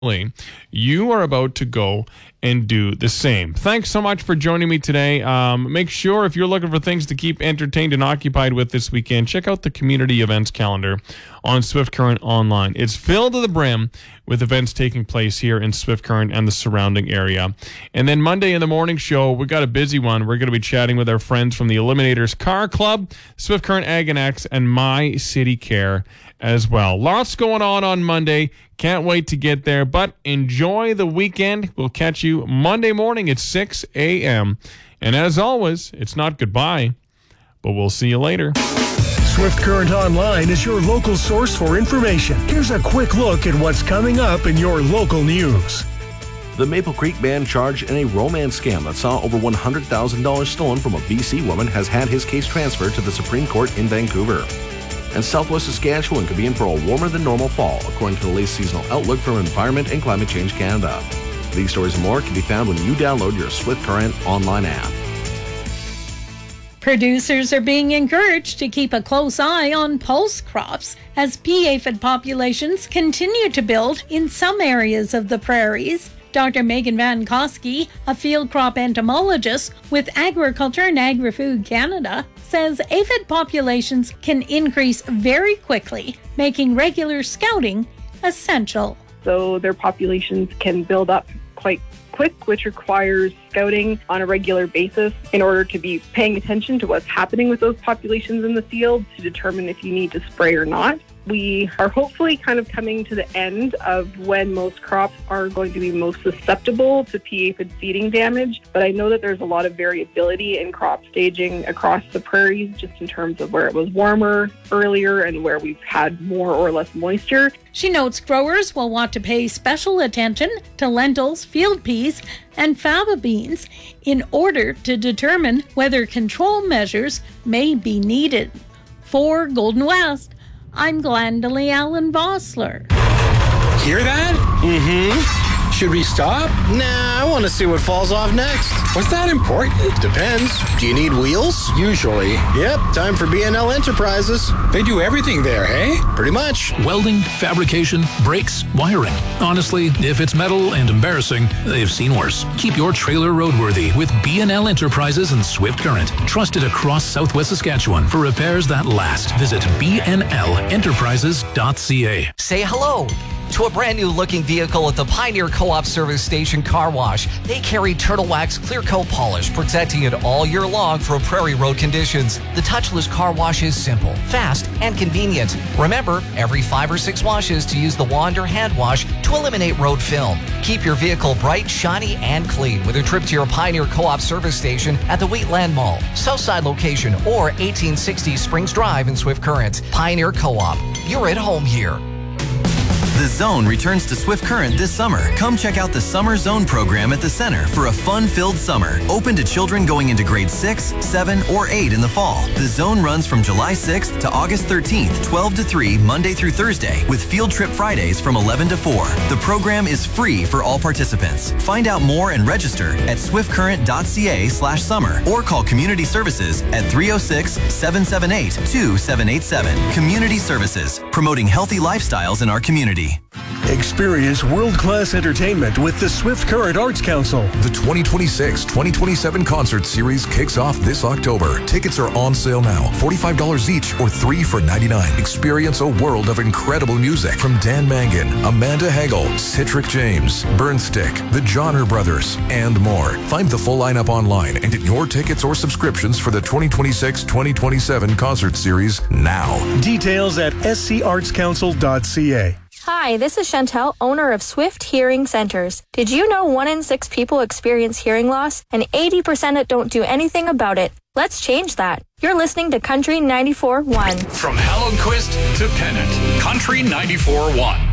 you are about to go and do the same. Thanks so much for joining me today. Make sure if you're looking for things to keep entertained and occupied with this weekend, check out the community events calendar on Swift Current Online. It's filled to the brim with events taking place here in Swift Current and the surrounding area. And then Monday in the morning show, we got a busy one. We're going to be chatting with our friends from the Eliminators Car Club, Swift Current Ag and X, and My City Care as well. Lots going on Monday. Can't wait to get there, but enjoy the weekend. We'll catch you Monday morning at 6 a.m. And as always, it's not goodbye, but we'll see you later. Swift Current Online is your local source for information. Here's a quick look at what's coming up in your local news. The Maple Creek man charged in a romance scam that saw over $100,000 stolen from a BC woman has had his case transferred to the Supreme Court in Vancouver. And Southwest Saskatchewan could be in for a warmer than normal fall, according to the latest seasonal outlook from Environment and Climate Change Canada. These stories and more can be found when you download your Swift Current online app. Producers are being encouraged to keep a close eye on pulse crops as pea aphid populations continue to build in some areas of the prairies. Dr. Megan Van Koski, a field crop entomologist with Agriculture and Agri-Food Canada, says aphid populations can increase very quickly, making regular scouting essential. So their populations can build up quite quick, which requires scouting on a regular basis in order to be paying attention to what's happening with those populations in the field to determine if you need to spray or not. We are hopefully kind of coming to the end of when most crops are going to be most susceptible to pea aphid feeding damage, but I know that there's a lot of variability in crop staging across the prairies just in terms of where it was warmer earlier and where we've had more or less moisture. She notes growers will want to pay special attention to lentils, field peas, and faba beans in order to determine whether control measures may be needed. For Golden West, I'm Glendalee Allen Vossler. Hear that? Mm-hmm. Should we stop? Nah, I want to see what falls off next. Was that important? Depends. Do you need wheels? Usually. Yep, time for BNL Enterprises. They do everything there, hey? Pretty much. Welding, fabrication, brakes, wiring. Honestly, if it's metal and embarrassing, they've seen worse. Keep your trailer roadworthy with BNL Enterprises and Swift Current. Trusted across Southwest Saskatchewan for repairs that last. Visit bnlenterprises.ca. Say hello to a brand new looking vehicle at the Pioneer Co-op Service Station Car Wash. They carry Turtle Wax Clear Coat Polish, protecting it all year long for prairie road conditions. The touchless car wash is simple, fast, and convenient. Remember, every 5 or 6 washes to use the wand or hand wash to eliminate road film. Keep your vehicle bright, shiny, and clean with a trip to your Pioneer Co-op Service Station at the Wheatland Mall, Southside location, or 1860 Springs Drive in Swift Current. Pioneer Co-op, you're at home here. The Zone returns to Swift Current this summer. Come check out the Summer Zone program at the center for a fun-filled summer. Open to children going into grade 6, 7, or 8 in the fall. The Zone runs from July 6th to August 13th, 12 to 3, Monday through Thursday, with field trip Fridays from 11 to 4. The program is free for all participants. Find out more and register at swiftcurrent.ca/summer or call Community Services at 306-778-2787. Community Services, promoting healthy lifestyles in our community. Experience world-class entertainment with the Swift Current Arts Council. The 2026-2027 concert series kicks off this October. Tickets are on sale now. $45 each or 3 for $99. Experience a world of incredible music from Dan Mangan, Amanda Hagel, Citric James, Burnstick, the Johnner Brothers, and more. Find the full lineup online and get your tickets or subscriptions for the 2026-2027 concert series now. Details at scartscouncil.ca. Hi, this is Chantel, owner of Swift Hearing Centers. Did you know 1 in 6 people experience hearing loss and 80% don't do anything about it? Let's change that. You're listening to Country 94.1. From Hallowquist to Pennant, Country 94.1.